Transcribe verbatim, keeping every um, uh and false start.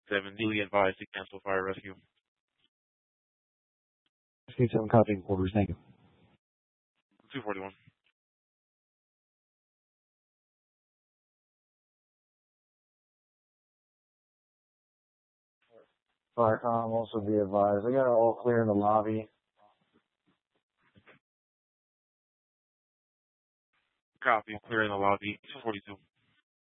seven, duly advised to cancel fire rescue. Rescue seven, copying orders. Thank you. two forty-one. Firecom also be advised. I got it all clear in the lobby. Copy. Clear in the lobby. two forty-two.